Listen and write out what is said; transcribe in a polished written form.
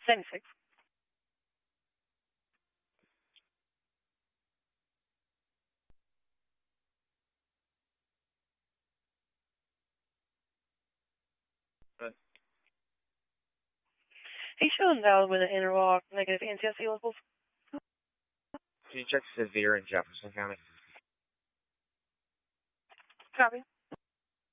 76. He's showing valid with an interlock, negative NTSC levels. Can you check severe in Jefferson County? Copy.